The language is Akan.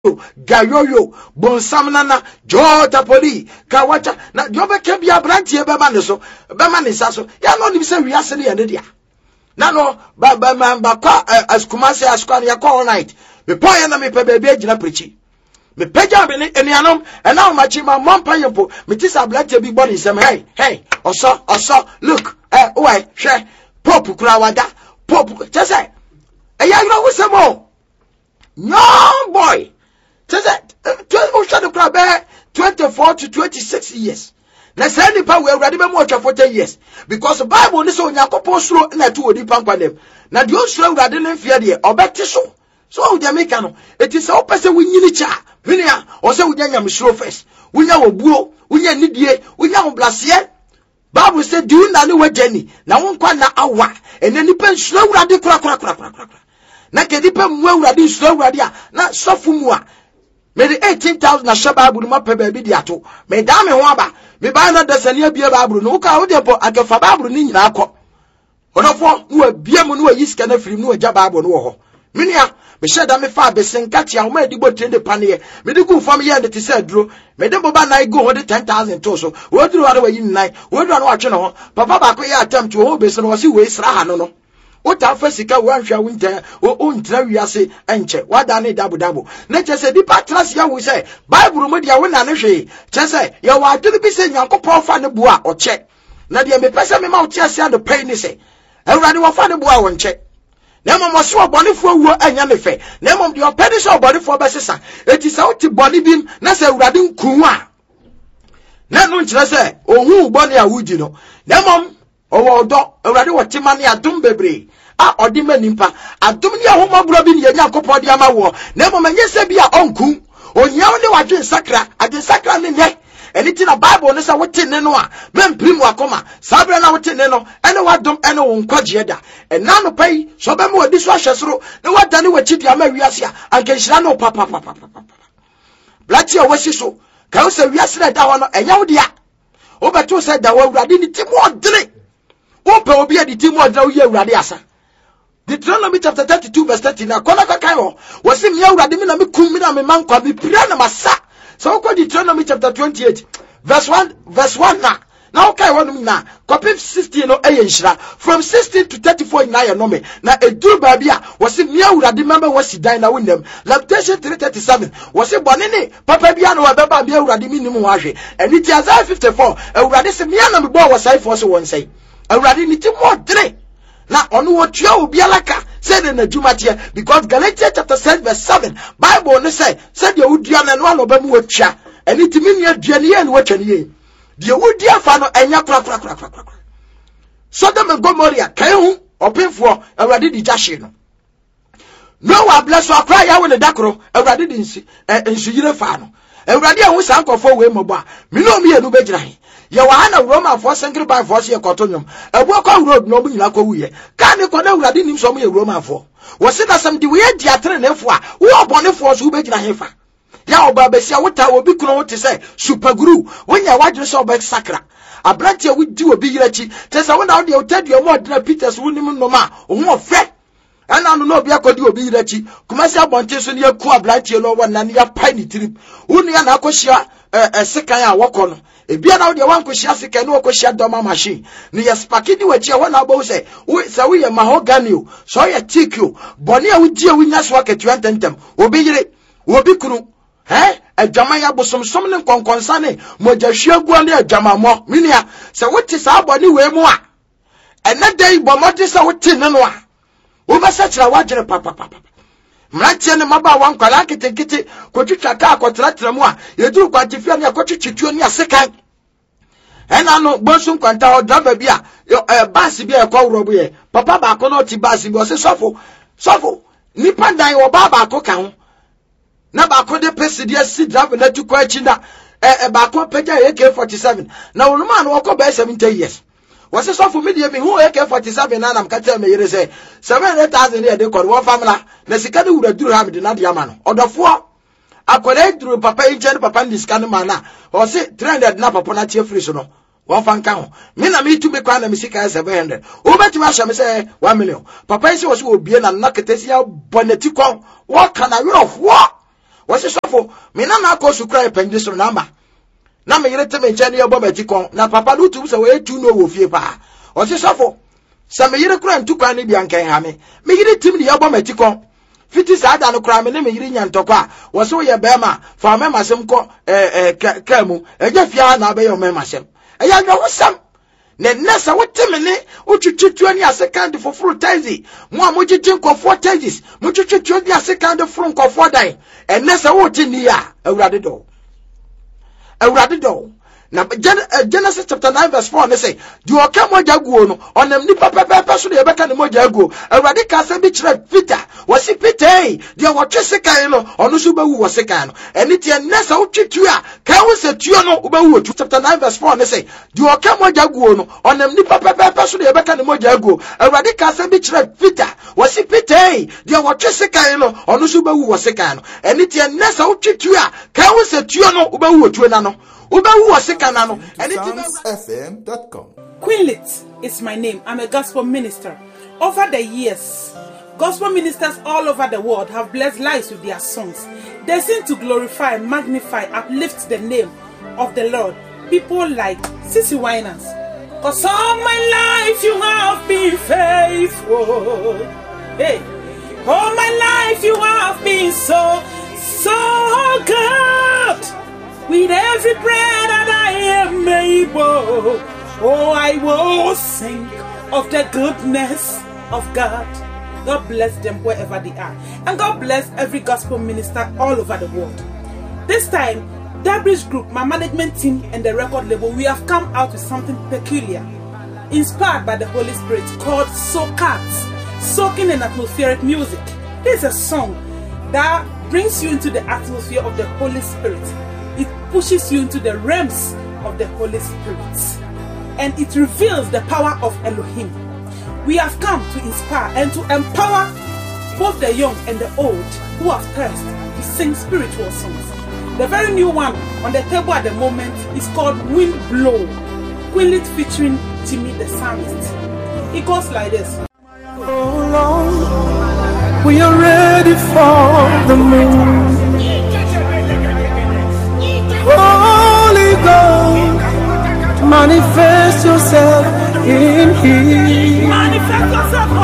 gayoyo bonsamnana jota poli kawacha na jobe kebia branti e bema ne so bema ne saso ya no ni se wiase ne yene dia na no ba kwa askumase askwan ya all night me poye na me pe baabi agina prechi me peja be ne enianom ena o machi ma mompa yempo me tisa branti bi body sem hey oso look why hwe pop kura wada pop chese eya gro wusemo young boy. 24 to 26 years. Na say nipa we awurade be mo 40 years because the Bible ni say onyankopon suro na tu odi pankwanem na de osuro awurade ne mfia de obeti so wo de meka no eti say opese wunyini cha hwenia o say wunya nyamsuro first wunya wobuo wunya nidie wunya oblaseye. Bible say do na ne wajani na wonkwa na awa ene nipa nsuro awurade kura na kedipa mu awurade nsuro awurade a na sofu mu a me the 18,000 na shaba Bible ma pe baabi di ato me da me ho aba me ba na dasani abie Bible no ka wo de po akefa Bible ni nyina akọ odofo no abie mu no ayi sika na firi no agya Bible no wo ho menia me sheda me fa besenkati a wo ma digbo trende pane me di ku fam ye de te say duro me de boba na go ho de 10,000 to so wo duro wa de wayi nnan wo duro na wa twe no ho papa ba ko ye attempt wo be se no si we sra ha no Ota fasika wanhwa winter o ntra wiase enche wada ne dabo na chese dipa trust ya we say Bible mu dia we na ne hwe chese ya wa aduru bi se Nyankopon fa ne bua o che na dia me pese me ma o che ase ado pay ni se Awurade wo fa ne bua won che na mama so obonefo wuo anya ne fe na mama dia pedi so obonefo be sesa eti se o ti boni bim na se Awurade nku a na no nkyere se ohu boni a wudi no na mama owo odo Awurade wo tema ne adom bebre a odima nimpa adom ne ahoma bro bi ne Nyankopon de ama wo na mama nyese bi a onku onyaw ne wadwen sakra adwen sakra ne nye eni ti na Bible ne sa wote ne no a memprimu akoma sabra na wote ne no ene wadom ene wo nkwaje da ena no pai so be me wadi so ahwesoro ne wada ne wachi di ama wiase a anka nhira no papa blati a wasi so ka wo se wiase na da ho no enya wo dia wo beto se da wo Awurade ni ti mo dre wo pe obi adi ti mo dre wo ye Awurade asa Deuteronomy chapter 32 verse 30 na kona kakai ho wasi me Awurade me na me kum me na me mankwa me pira na masa so ko Deuteronomy chapter 28 verse 1 na okay wonum na copy 16 no eyenhira from 16 to 34 na ye no me na eduru baabi a wasi me Awurade member wasi dan na wonam Lamentation 3:37 wasi bonene papa bia na wabeba me Awurade me nim ho ahwe eni ti Isaiah 54 Awurade se me na me bo wasai fo so won sai Awurade ni ti mo dre na onu wotua obi alaka say na jumatie because Galatians chapter 6 verse 7 Bible ne say de wudua na no aloba mu wotua eni timi ne aduane ye ne watwa ne ye de wudua fa no enya kra Sodom and Gomorrah kai hu opinfo Awurade di jashe no wa bless wa kra ya we ne dakoro Awurade di nsuyire fa no Awurade ahu sankofo we mobo a me no me enu begira he ye wa na Roma for single by force ye kotonyom ebu ko road no bu nyina ko wuye ka ne ko na Awurade nim so mo ye Roma for wo se na sam di we di atre ne fo a wo obone fo so begira he fa ya oba besia wota obi kuno wote say super guru wonya wadwe so oba sakra abranti a wudi obi yirachi te say wona wo de otadua mo odra Peters wonim no ma wo fe ana no obi akodi obi yirachi kumasi abonte so ne yaku abranti no wona ne ya pai ni trip wonu ya na akohia sekan a wokono ebia na wo de wankohia sekan no wokohia doma machine ne ya spakidi wachi wona abo say we ye mahogany o so ye teak o boni a wudi a wunya so aketua ntentem obi yire obi kunu adwama ya bosomsom ne konkonsa ne mogahwe agua ne adwamamo minia se wote sa abone we mu a ene dai bomode se wote ne no a wo besa kira wagere papa mrantie ne maba wankwala ketekete kotwitwa ka akotratra mu a yeduru kwantifia ne akotwitwituo ne asekan ena no bonsun kwanta o driver bia bus bia ekowro ye papa ba ko no ti bus bi o se sofo nipa dan wo baba ko ka ho na ba ko de presidia si driver na tu ko achinda ba ko peja AK47 na woluma no ko ba 70 years wase sofo media mi hu AK47 na nam ka tell me yere say 700,000 e de ko wo famila na sika de wura duru ha me de na de ama no odofo akole duru papa inche papa ndiska no mana o se 300 na papa na tie free so no wo fa nka ho me na me tu me kwa na me sika 700 o betima hya me say 1 million papa isi wo so obie na naketesi ya boneti kon wo kana wero fo was so for me na ko su cry pendiso number na me yire teme nche ne yobo metikon na papa no tum se we tu no wo fie pa was so for se me yire kura ntukwa ne bia nkan ha me yire tim ne yobo metikon fiti sa da no kura me ne me yire nya ntokwa was so ye bema fa me masem ko kamu eja fia na be yo me masem eya nwo sam ne nessa wotemene otwetwetu ani asekand for fruit taxi mo amogigin kofo taxis mo twetwetu ani asekand for kofo dan nessa wotini a awurade do na Genesis chapter 9 verse 4 ne say di oka moja guo no onam ni papa so de beka ne moja guo awurade ka se bi kire Peter wasi Peter di wotwe sekan no ono so bawu wo sekan no eni tie nessa wotwetu a ka wo se tuo no bawu chapter 9 verse 4 ne say di oka moja guo no onam ni papa so de beka ne moja guo awurade ka se bi kire Peter wasi Peter di wotwe sekan no ono so bawu wo sekan no eni tie nessa wotwetu a ka wo se tuo no bawu tuo na no SoundsFM.com. Quinlit is my name. I'm a gospel minister. Over the years, gospel ministers all over the world have blessed lives with their songs. They sing to glorify, magnify, uplift the name of the Lord. People like Sissy Winans. 'Cause all my life you have been faithful. Hey, all my life you have been so good. With every breath that I am able, oh, I will sing of the goodness of God. God bless them wherever they are. And God bless every gospel minister all over the world. This time, Dabridge Group, my management team and the record label, we have come out with something peculiar, inspired by the Holy Spirit, called Soakat, Soaking in Atmospheric Music. This is a song that brings you into the atmosphere of the Holy Spirit. It pushes you into the realms of the Holy Spirit, and it reveals the power of Elohim. We have come to inspire and to empower both the young and the old who have thirst to sing spiritual songs. The very new one on the table at the moment is called Wind Blow, Quinlit featuring Jimmy the Psalmist. It goes like this. Oh Lord, we are ready for the move. Holy Ghost, manifest yourself in here. Manifest yourself.